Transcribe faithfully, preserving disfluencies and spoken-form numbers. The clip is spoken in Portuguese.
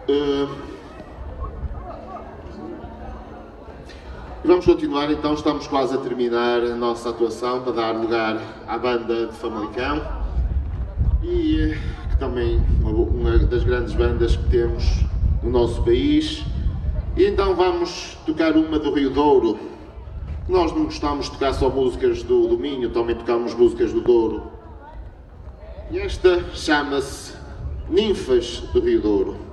Uh, vamos continuar, então estamos quase a terminar a nossa atuação para dar lugar à banda de Famalicão e que também uma, uma das grandes bandas que temos no nosso país. E então vamos tocar uma do Rio Douro. Nós não gostamos de tocar só músicas do, do Minho, também tocamos músicas do Douro. E esta chama-se Ninfas do Rio Douro.